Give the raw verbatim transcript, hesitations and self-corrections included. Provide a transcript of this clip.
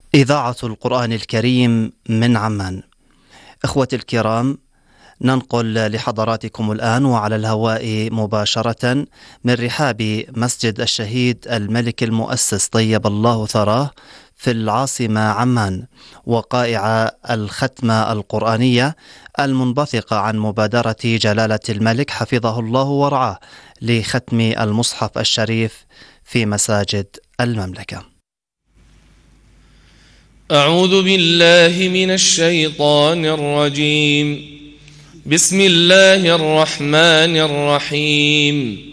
إذاعة القرآن الكريم من عمان. إخوتي الكرام، ننقل لحضراتكم الآن وعلى الهواء مباشرة من رحاب مسجد الشهيد الملك المؤسس طيب الله ثراه في العاصمة عمان، وقائع الختمة القرآنية المنبثقة عن مبادرة جلالة الملك حفظه الله ورعاه لختم المصحف الشريف في مساجد المملكة. أعوذ بالله من الشيطان الرجيم. بسم الله الرحمن الرحيم.